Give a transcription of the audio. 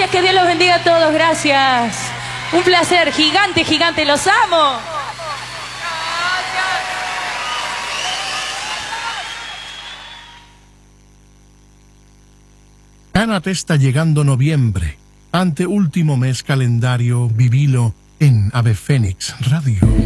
Gracias, que Dios los bendiga a todos, gracias. Un placer, gigante, gigante, los amo. Cánate está llegando noviembre, anteúltimo mes calendario, vivilo en Ave Fénix Radio.